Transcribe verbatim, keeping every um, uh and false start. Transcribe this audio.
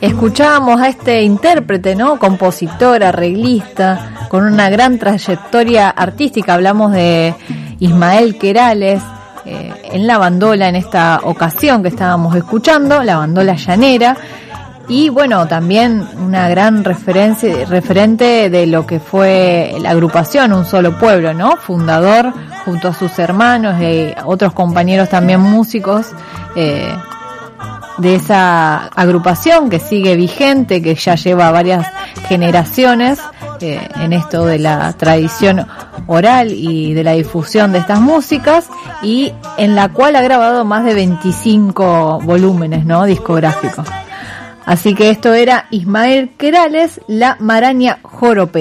Escuchábamos a este intérprete, ¿no? Compositor, arreglista, con una gran trayectoria artística. Hablamos de Ismael Querales, eh, en la bandola en esta ocasión que estábamos escuchando, la bandola llanera. Y bueno, también una gran referencia, referente de lo que fue la agrupación Un Solo Pueblo, ¿no? Fundador junto a sus hermanos y otros compañeros también músicos, eh, de esa agrupación que sigue vigente, que ya lleva varias generaciones eh, en esto de la tradición oral y de la difusión de estas músicas, y en la cual ha grabado más de veinticinco volúmenes, ¿no? Discográficos. Así que esto era Ismael Querales, La Maraña Joropera.